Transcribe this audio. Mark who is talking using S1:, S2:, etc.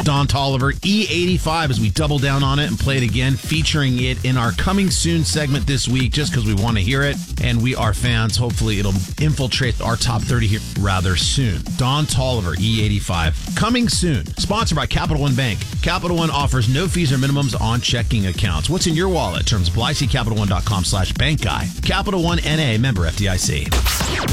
S1: Don Toliver, E85, as we double down on it and play it again, featuring it in our Coming Soon segment this week, just because we want to hear it, and we are fans. Hopefully it'll infiltrate our top 30 here rather soon. Don Toliver, E85. Coming Soon. Sponsored by Capital One Bank. Capital One offers no fees or minimums on checking accounts. What's in your wallet? Terms apply. See CapitalOne.com/bankguy. Capital One NA, member FDIC.